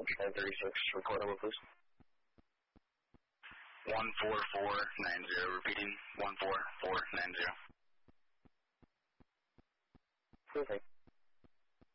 936, report number, please. 14490, repeating 14490. Perfect.